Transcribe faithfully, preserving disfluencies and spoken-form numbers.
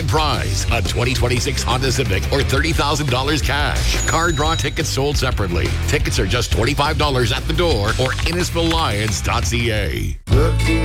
grand prize, a twenty twenty-six Honda Civic or thirty thousand dollars cash. Car draw tickets sold separately. Tickets are just twenty-five dollars at the door or Innisfil Lions dot c a. Looking